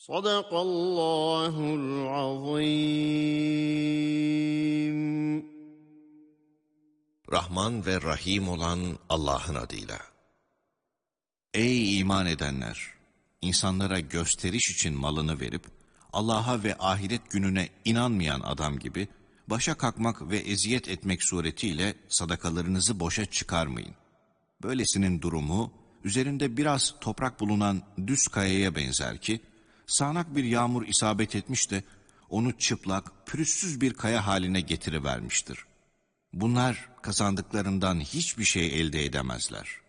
Sadakallahul azim. Rahman ve Rahim olan Allah'ın adıyla. Ey iman edenler! İnsanlara gösteriş için malını verip, Allah'a ve ahiret gününe inanmayan adam gibi, başa kalkmak ve eziyet etmek suretiyle sadakalarınızı boşa çıkarmayın. Böylesinin durumu, üzerinde biraz toprak bulunan düz kayaya benzer ki, sağanak bir yağmur isabet etmiş de, onu çıplak, pürüzsüz bir kaya haline getirivermiştir. Bunlar kazandıklarından hiçbir şey elde edemezler.